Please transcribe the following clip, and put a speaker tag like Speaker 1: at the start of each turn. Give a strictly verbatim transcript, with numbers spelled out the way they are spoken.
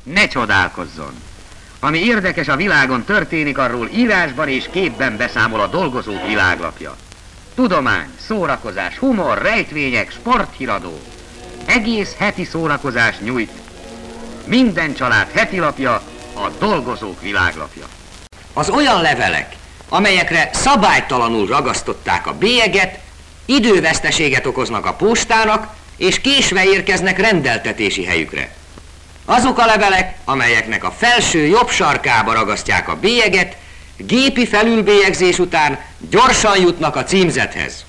Speaker 1: Ne csodálkozzon! Ami érdekes a világon történik, arról írásban és képben beszámol a Dolgozók világlapja. Tudomány, szórakozás, humor, rejtvények, sporthíradó. Egész heti szórakozás nyújt. Minden család heti lapja a Dolgozók világlapja.
Speaker 2: Az olyan levelek, amelyekre szabálytalanul ragasztották a bélyeget, időveszteséget okoznak a postának, és késve érkeznek rendeltetési helyükre. Azok a levelek, amelyeknek a felső jobb sarkába ragasztják a bélyeget, gépi felülbélyegzés után gyorsan jutnak a címzethez.